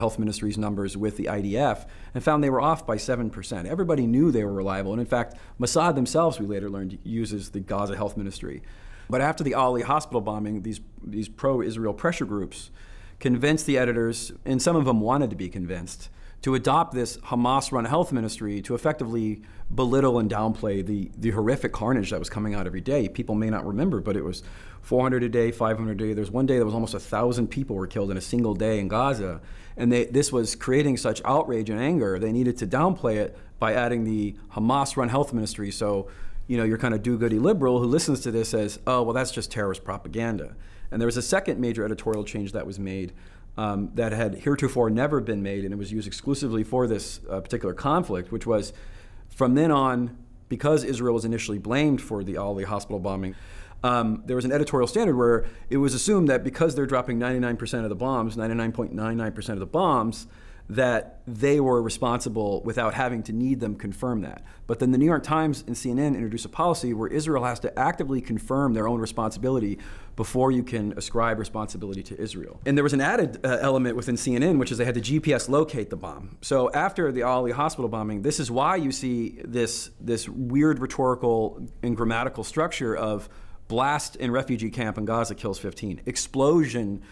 Health Ministry's numbers with the IDF and found they were off by 7%. Everybody knew they were reliable, and in fact, Mossad themselves, we later learned, uses the Gaza Health Ministry. But after the Ali hospital bombing, these pro-Israel pressure groups convinced the editors, and some of them wanted to be convinced, to adopt this Hamas-run health ministry to effectively belittle and downplay the horrific carnage that was coming out every day. People may not remember, but it was 400 a day, 500 a day. There's one day that was almost 1,000 people were killed in a single day in Gaza. And this was creating such outrage and anger, they needed to downplay it by adding the Hamas-run health ministry. So, you know, your kind of do-goody liberal who listens to this says, oh, well, that's just terrorist propaganda. And there was a second major editorial change that was made that had heretofore never been made, and it was used exclusively for this particular conflict, which was from then on, because Israel was initially blamed for the Ali hospital bombing, there was an editorial standard where it was assumed that because they're dropping 99% of the bombs, 99.99% of the bombs, that they were responsible without having to need them confirm that. But then the New York Times and CNN introduced a policy where Israel has to actively confirm their own responsibility before you can ascribe responsibility to Israel. And there was an added element within CNN, which is they had to GPS locate the bomb. So after the Ali hospital bombing, this is why you see this weird rhetorical and grammatical structure of blast in refugee camp in Gaza kills 15, explosion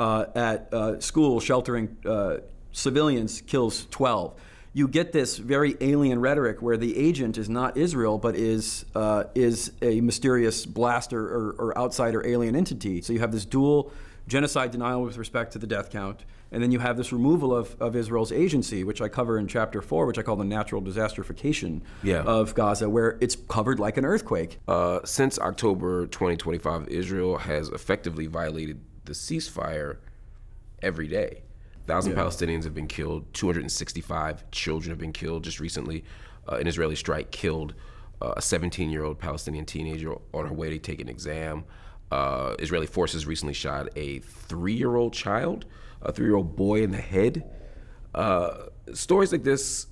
at school sheltering civilians kills 12. You get this very alien rhetoric where the agent is not Israel, but is a mysterious blaster or outsider alien entity. So you have this dual genocide denial with respect to the death count, and then you have this removal of Israel's agency, which I cover in chapter 4, which I call the natural disasterification of Gaza, where it's covered like an earthquake. Since October 2025, Israel has effectively violated the ceasefire every day. 1,000 Palestinians have been killed, 265 children have been killed. Just recently, an Israeli strike killed a 17-year-old Palestinian teenager on her way to take an exam. Israeli forces recently shot a 3-year-old child, a 3-year-old boy in the head. Stories like this,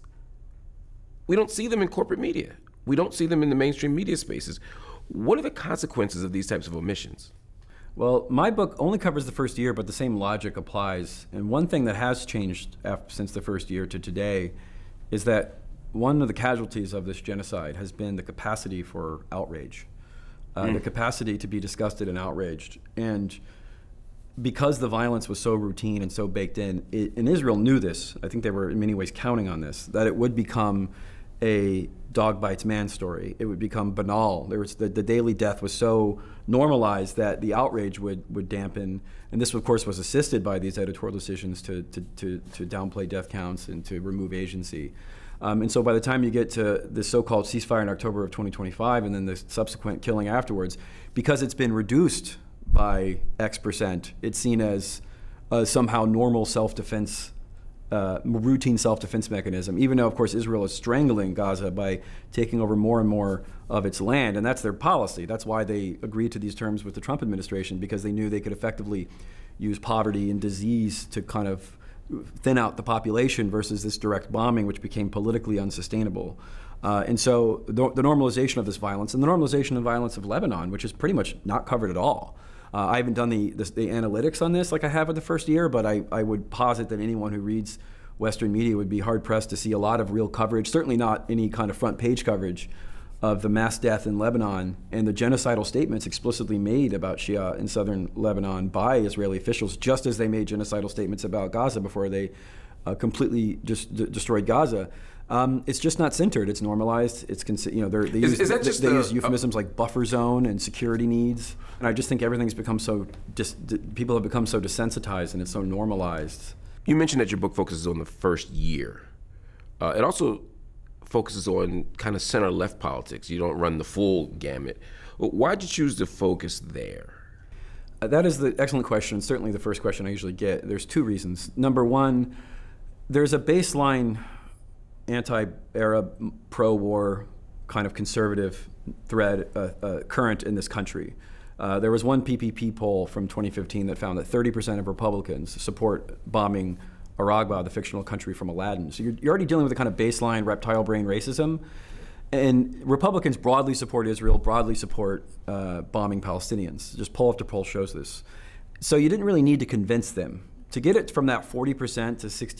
we don't see them in corporate media. We don't see them in the mainstream media spaces. What are the consequences of these types of omissions? Well, my book only covers the first year, but the same logic applies. And one thing that has changed since the first year to today is that one of the casualties of this genocide has been the capacity for outrage, the capacity to be disgusted and outraged. And because the violence was so routine and so baked in, and Israel knew this, I think they were in many ways counting on this, that it would become a dog bites man story. It would become banal. There was the daily death was so normalized that the outrage would dampen. And this, of course, was assisted by these editorial decisions to downplay death counts and to remove agency. And so by the time you get to the so-called ceasefire in October of 2025 and then the subsequent killing afterwards, because it's been reduced by X%, it's seen as somehow normal self-defense, routine self-defense mechanism, even though, of course, Israel is strangling Gaza by taking over more and more of its land, and that's their policy. That's why they agreed to these terms with the Trump administration, because they knew they could effectively use poverty and disease to kind of thin out the population versus this direct bombing, which became politically unsustainable. And so the normalization of this violence and the normalization of violence of Lebanon, which is pretty much not covered at all. I haven't done the analytics on this like I have with the first year, but I would posit that anyone who reads Western media would be hard-pressed to see a lot of real coverage, certainly not any kind of front-page coverage of the mass death in Lebanon and the genocidal statements explicitly made about Shia in southern Lebanon by Israeli officials, just as they made genocidal statements about Gaza before they completely just destroyed Gaza. It's just not centered. It's normalized. It's they use euphemisms like buffer zone and security needs. And I just think everything's become so people have become so desensitized and it's so normalized. You mentioned that your book focuses on the first year. It also focuses on kind of center-left politics. You don't run the full gamut. Why'd you choose to focus there? That is the excellent question. Certainly the first question I usually get. There's two reasons. Number one, there's a baseline anti-Arab, pro-war kind of conservative thread current in this country. There was one PPP poll from 2015 that found that 30% of Republicans support bombing Aragba, the fictional country from Aladdin. So you're already dealing with a kind of baseline reptile brain racism. And Republicans broadly support Israel, broadly support bombing Palestinians. Just poll after poll shows this. So you didn't really need to convince them To get it from that 40% to 60